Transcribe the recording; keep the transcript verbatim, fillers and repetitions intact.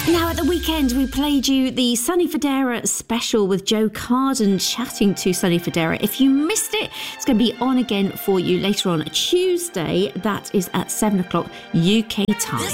Now, at the weekend, we played you the Sonny Fodera special with Joe Carden chatting to Sonny Fodera. If you missed it, it's going to be on again for you later on Tuesday. That is at seven o'clock U K time.